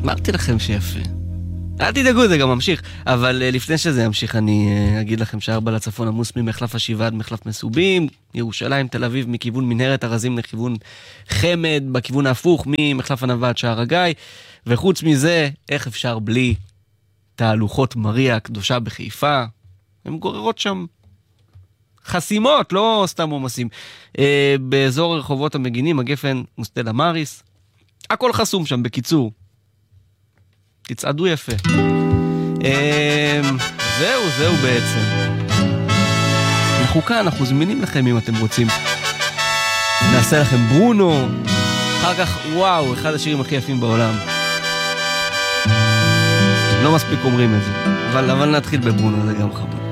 אמרתי לכם שיפה. אל תדאגו, זה גם ממשיך. אבל לפני שזה ימשיך, אני אגיד לכם ש4 לצפון עמוס ממחלף השבעה עד מחלף מסובים, ירושלים, תל אביב, מכיוון מנהרת ארזים לכיוון חמד, בכיוון ההפוך, ממחלף ענבה עד שער הגיא, וחוץ מזה, איך אפשר בלי תהלוכות מריה הקדושה בחיפה? הן גוררות שם חסימות, לא סתם עומסים. באזור רחובות המגינים, הגפן, מוסטלה מריס, הכל חסום שם, בקיצור. תצעדו יפה. זהו בעצם. אנחנו כאן, אנחנו זמינים לכם אם אתם רוצים. נעשה לכם ברונו. אחר כך, וואו, אחד השירים הכי יפים בעולם. לא מספיק אומרים את זה. אבל נתחיל בברונו, זה גם חמוד.